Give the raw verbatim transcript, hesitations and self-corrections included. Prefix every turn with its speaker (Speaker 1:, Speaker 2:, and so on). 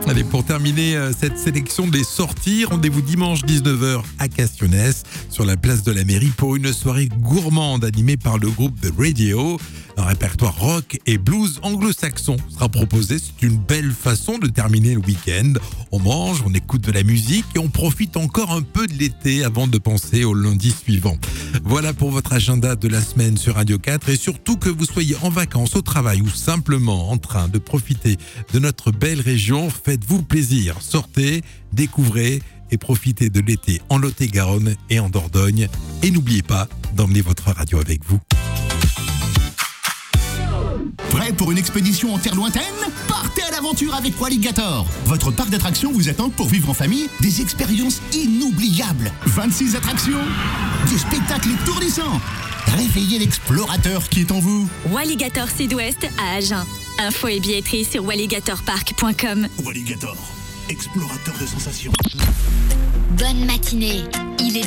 Speaker 1: Allez, pour terminer euh, cette sélection des sorties, rendez-vous dimanche dix-neuf heures à Cassionnès, sur la place de la mairie, pour une soirée gourmande animée par le groupe The Radio. Un répertoire rock et blues anglo-saxon sera proposé. C'est une belle façon de terminer le week-end. On mange, on écoute de la musique et on profite encore un peu de l'été avant de penser au lundi suivant. Voilà pour votre agenda de la semaine sur Radio quatre, et surtout que vous soyez en vacances, au travail ou simplement en train de profiter de notre belle région, faites-vous plaisir. Sortez, découvrez et profitez de l'été en Lot-et-Garonne et en Dordogne. Et n'oubliez pas d'emmener votre radio avec vous.
Speaker 2: Prêt pour une expédition en terre lointaine? Partez à l'aventure avec Walligator. Votre parc d'attractions vous attend pour vivre en famille des expériences inoubliables. vingt-six attractions, des spectacles étourdissants. Réveillez l'explorateur qui est en vous.
Speaker 3: Walligator Sud-Ouest à Agen. Info et billetterie sur walligator park point com.
Speaker 2: Walligator, explorateur de sensations.
Speaker 4: Bonne matinée. Il est